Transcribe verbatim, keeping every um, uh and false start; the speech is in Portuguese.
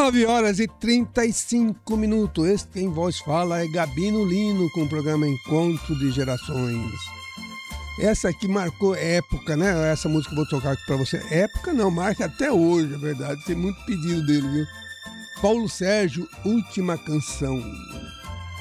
nove horas e trinta e cinco minutos. Este quem vos fala é Gabino Lino com o programa Encontro de Gerações. Essa aqui marcou época, né? Essa música que eu vou tocar aqui pra você. Época não, marca até hoje, é verdade. Tem muito pedido dele, viu? Paulo Sérgio, Última Canção.